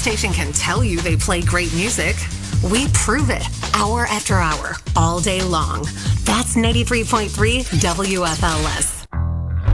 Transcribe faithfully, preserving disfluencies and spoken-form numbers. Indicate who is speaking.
Speaker 1: station can tell you they play great music, we prove it hour after hour, all day long. That's ninety-three point three W F L S.